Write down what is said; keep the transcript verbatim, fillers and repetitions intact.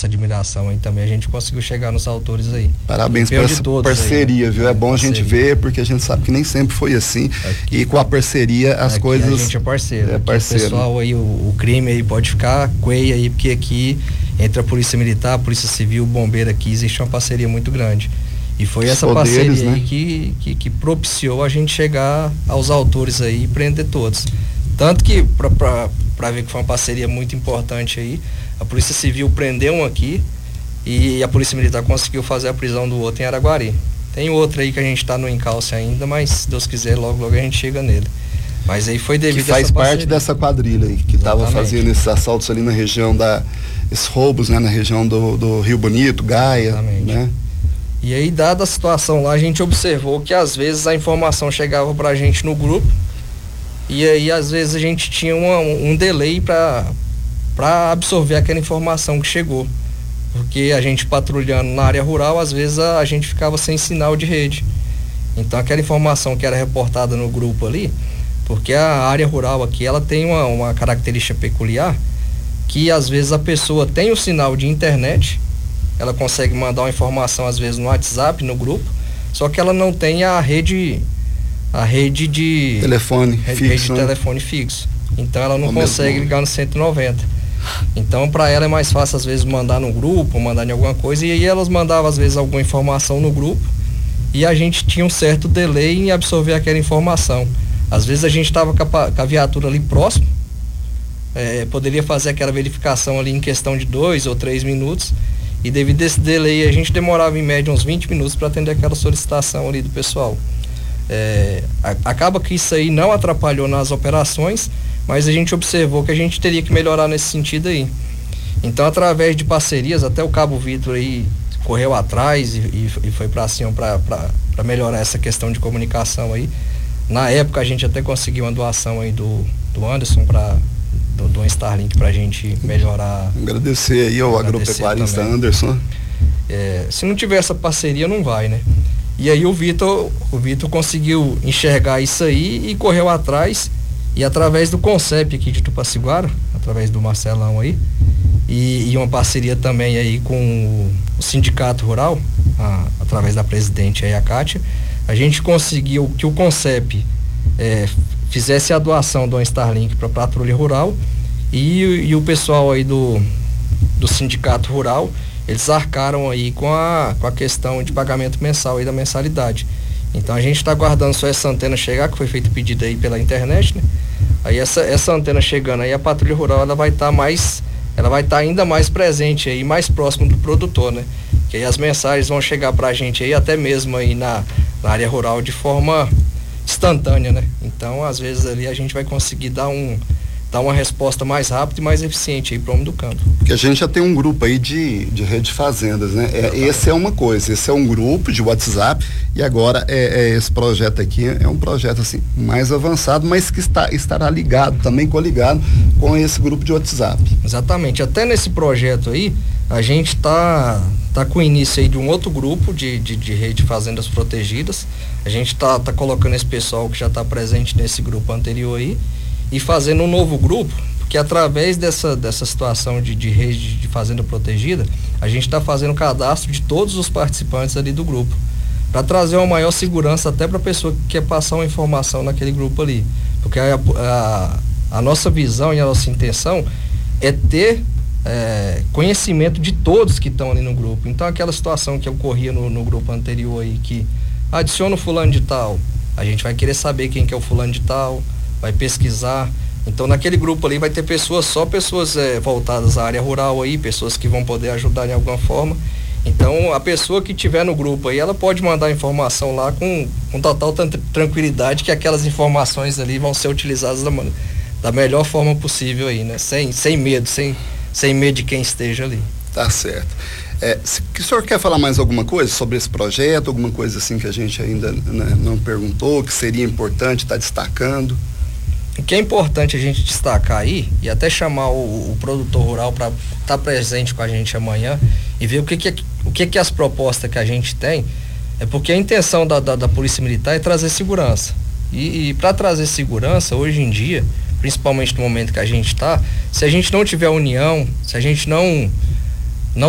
nossa admiração aí também, a gente conseguiu chegar nos autores aí. Parabéns por essa parceria, aí, viu? É bom parceria. A gente ver, porque a gente sabe que nem sempre foi assim. Aqui, e com a parceria as aqui coisas... a gente é parceiro. É parceiro. O pessoal aí, o, o crime aí pode ficar cueia aí, porque aqui entre a Polícia Militar, a Polícia Civil, o Bombeiro aqui, existe uma parceria muito grande. E foi essa poderes, parceria né? aí que, que, que propiciou a gente chegar aos autores aí e prender todos. Tanto que, para ver que foi uma parceria muito importante aí, a Polícia Civil prendeu um aqui e a Polícia Militar conseguiu fazer a prisão do outro em Araguari. Tem outro aí que a gente está no encalce ainda, mas se Deus quiser, logo, logo a gente chega nele. Mas aí foi devido que faz a essa parte parceria. dessa quadrilha aí, que estava fazendo esses assaltos ali na região da... esses roubos, né? Na região do, do Rio Bonito, Gaia, exatamente, né? E aí, dada a situação lá, a gente observou que às vezes a informação chegava pra gente no grupo e aí às vezes a gente tinha uma, um delay para para absorver aquela informação que chegou. Porque a gente patrulhando na área rural, às vezes a, a gente ficava sem sinal de rede. Então aquela informação que era reportada no grupo ali, porque a área rural aqui, ela tem uma, uma característica peculiar, que às vezes a pessoa tem o sinal de internet, ela consegue mandar uma informação às vezes no WhatsApp, no grupo, só que ela não tem a rede a rede de telefone rede, fixo, rede de né? telefone fixo. Então ela não Ao consegue ligar no cento e noventa. Então para ela é mais fácil às vezes mandar no grupo, mandar em alguma coisa, e aí elas mandavam às vezes alguma informação no grupo e a gente tinha um certo delay em absorver aquela informação. Às vezes a gente estava com, com a viatura ali próximo, é, poderia fazer aquela verificação ali em questão de dois ou três minutos, e devido a esse delay a gente demorava em média uns vinte minutos para atender aquela solicitação ali do pessoal. É, a, acaba que isso aí não atrapalhou nas operações, mas a gente observou que a gente teria que melhorar nesse sentido aí. Então, através de parcerias, até o Cabo Vitor aí correu atrás e, e, e foi para cima para melhorar essa questão de comunicação aí. Na época a gente até conseguiu uma doação aí do, do Anderson para do, do Starlink para a gente melhorar. Agradecer aí ao agropecuarista também. Anderson. É, se não tiver essa parceria não vai, né? E aí o Vitor, o Vitor conseguiu enxergar isso aí e correu atrás, e através do Concep aqui de Tupaciguara, através do Marcelão aí, e, e uma parceria também aí com o, o Sindicato Rural, a, através da presidente aí, a Kátia, a gente conseguiu que o Concep é, fizesse a doação do Starlink para a patrulha rural, e, e o pessoal aí do, do Sindicato Rural, eles arcaram aí com a, com a questão de pagamento mensal aí da mensalidade. Então a gente está aguardando só essa antena chegar, que foi feito pedido aí pela internet, né? Aí essa, essa antena chegando aí, a patrulha rural ela vai estar tá mais, ela vai estar tá ainda mais presente aí, mais próximo do produtor, né? Que aí as mensagens vão chegar pra gente aí, até mesmo aí na, na área rural, de forma instantânea, né? Então às vezes ali a gente vai conseguir dar um dar uma resposta mais rápida e mais eficiente aí para o homem do campo. Porque a gente já tem um grupo aí de, de rede de fazendas, né? É, esse é uma coisa, esse é um grupo de WhatsApp, e agora é, é esse projeto aqui é um projeto assim mais avançado, mas que está, estará ligado, também coligado com esse grupo de WhatsApp. Exatamente, até nesse projeto aí, a gente tá, tá com o início aí de um outro grupo de, de, de rede de fazendas protegidas. A gente tá, tá colocando esse pessoal que já está presente nesse grupo anterior aí, e fazendo um novo grupo, porque através dessa, dessa situação de, de rede de fazenda protegida, a gente está fazendo cadastro de todos os participantes ali do grupo, para trazer uma maior segurança até para a pessoa que quer passar uma informação naquele grupo ali, porque a, a, a nossa visão e a nossa intenção é ter é, conhecimento de todos que estão ali no grupo. Então aquela situação que ocorria no, no grupo anterior aí, que adiciona o fulano de tal, a gente vai querer saber quem que é o fulano de tal, vai pesquisar. Então naquele grupo ali vai ter pessoas, só pessoas é, voltadas à área rural aí, pessoas que vão poder ajudar de alguma forma. Então a pessoa que tiver no grupo aí, ela pode mandar informação lá com, com total tranquilidade, que aquelas informações ali vão ser utilizadas da, da melhor forma possível aí, né? Sem, sem medo, sem, sem medo de quem esteja ali. Tá certo. É, se, o senhor quer falar mais alguma coisa sobre esse projeto, alguma coisa assim que a gente ainda, né, não perguntou, que seria importante estar tá destacando? O que é importante a gente destacar aí, e até chamar o, o produtor rural para estar tá presente com a gente amanhã e ver o que, que, é, o que, que é as propostas que a gente tem, é porque a intenção da, da, da Polícia Militar é trazer segurança. E, e para trazer segurança, hoje em dia, principalmente no momento que a gente está, se a gente não tiver união, se a gente não